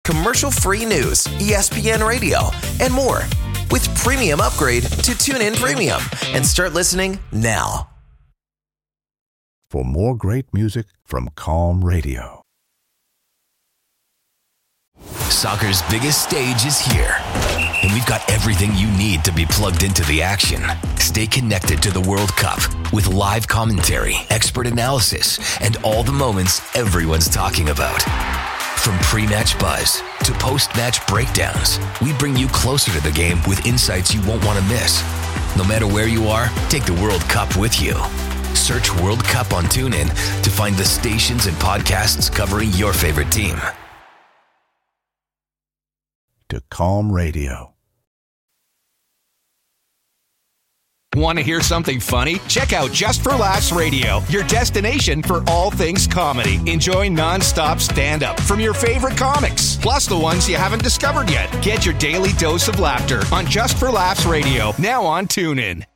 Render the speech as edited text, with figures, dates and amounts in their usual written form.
commercial-free news, ESPN Radio, and more. With premium upgrade to TuneIn Premium and start listening now. For more great music from Calm Radio. Soccer's biggest stage is here, and we've got everything you need to be plugged into the action. Stay connected to the World Cup with live commentary, expert analysis, and all the moments everyone's talking about. From pre-match buzz to post-match breakdowns, we bring you closer to the game with insights you won't want to miss. No matter where you are, take the World Cup with you. Search World Cup on TuneIn to find the stations and podcasts covering your favorite team. To Calm Radio. Want to hear something funny? Check out Just for Laughs Radio, your destination for all things comedy. Enjoy non-stop stand-up from your favorite comics, plus the ones you haven't discovered yet. Get your daily dose of laughter on Just for Laughs Radio, now on TuneIn.